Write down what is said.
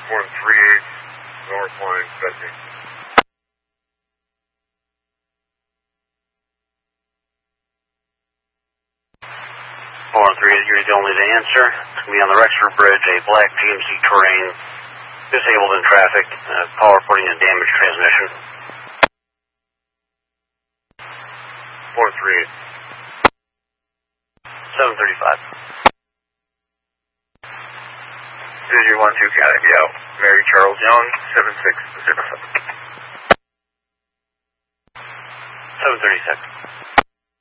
138, north line, setting. 438, you're the only to answer. It's going to be on the Rexford Bridge, a black GMC Terrain, disabled in traffic, call reporting a damaged transmission. 438. 735. Did 12 Canopy out. Mary Charles Young, 7607. 736.